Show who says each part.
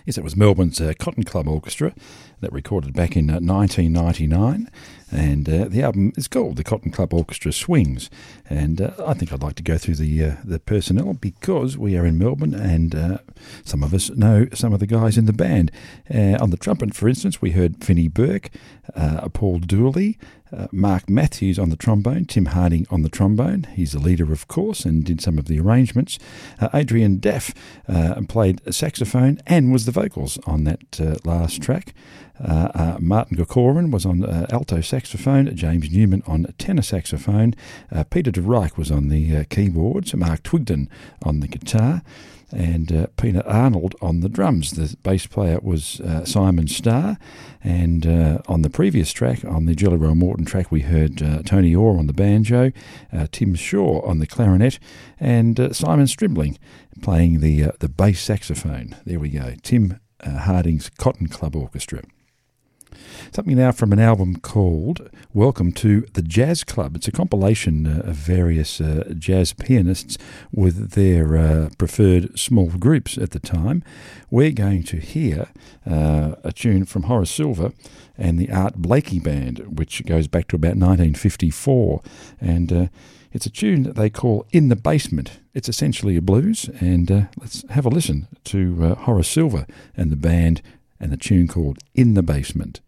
Speaker 1: Yes, it was Melbourne's Cotton Club Orchestra that recorded back in 1999, and the album is called The Cotton Club Orchestra Swings. And I think I'd like to go through the personnel because we are in Melbourne, and some of us know some of the guys in the band. On the trumpet, for instance, we heard Vinnie Burke, Paul Dooley, Mark Matthews on the trombone, Tim Harding on the trombone. He's the leader, of course, and did some of the arrangements. Adrian Daff played saxophone and was the vocals on that last track. Martin Gokoran was on alto saxophone, James Newman on tenor saxophone, Peter de Rijk was on the keyboards, Mark Twigden on the guitar, and Peter Arnold on the drums. The bass player was Simon Starr, and on the previous track, on the Jelly Roll Morton track, we heard Tony Orr on the banjo, Tim Shaw on the clarinet, and Simon Stribling playing the bass saxophone. There we go, Tim Harding's Cotton Club Orchestra. Something now from an album called Welcome to the Jazz Club. It's a compilation of various jazz pianists with their preferred small groups at the time. We're going to hear a tune from Horace Silver and the Art Blakey Band, which goes back to about 1954. And it's a tune that they call In the Basement. It's essentially a blues, and let's have a listen to Horace Silver and the band and the tune called In the Basement.